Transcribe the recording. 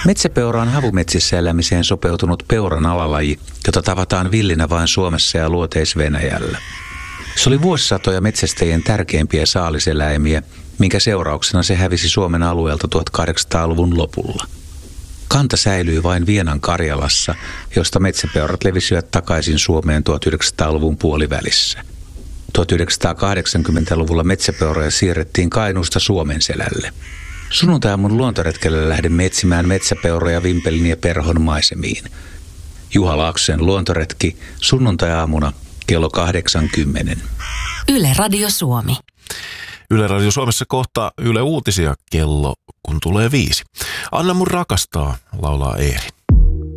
Metsäpeura on havumetsissä elämiseen sopeutunut peuran alalaji, jota tavataan villinä vain Suomessa ja Luoteis-Venäjällä. Se oli vuosisatoja metsästäjien tärkeimpiä saaliseläimiä, minkä seurauksena se hävisi Suomen alueelta 1800-luvun lopulla. Kanta säilyi vain Vienan Karjalassa, josta metsäpeurat levisivät takaisin Suomeen 1900-luvun puolivälissä. 1980-luvulla metsäpeuroja siirrettiin Kainuusta Suomenselälle. Sunnuntaiaamun luontoretkelle lähdemme etsimään metsäpeuroja Vimpelin ja Perhon maisemiin. Juha Laaksosen luontoretki sunnuntai-aamuna kello 8:10. Yle Radio Suomi. Yle Radio Suomessa kohta Yle Uutisia kello, kun tulee 5. Anna mun rakastaa, laulaa Eeri.